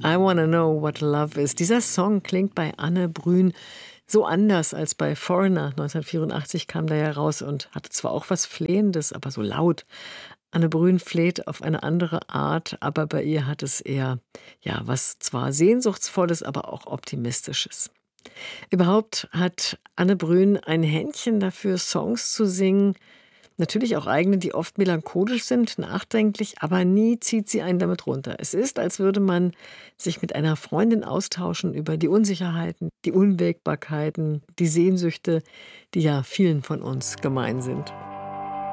I Wanna Know What Love Is. Dieser Song klingt bei Anne Brün so anders als bei Foreigner. 1984 kam der ja raus und hatte zwar auch was Flehendes, aber so laut. Anne Brün fleht auf eine andere Art, aber bei ihr hat es eher, ja, was zwar Sehnsuchtsvolles, aber auch Optimistisches. Überhaupt hat Anne Brün ein Händchen dafür, Songs zu singen, natürlich auch eigene, die oft melancholisch sind, nachdenklich, aber nie zieht sie einen damit runter. Es ist, als würde man sich mit einer Freundin austauschen über die Unsicherheiten, die Unwägbarkeiten, die Sehnsüchte, die ja vielen von uns gemein sind.